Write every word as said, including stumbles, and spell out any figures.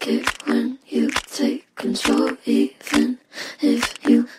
like it when you take control, even if you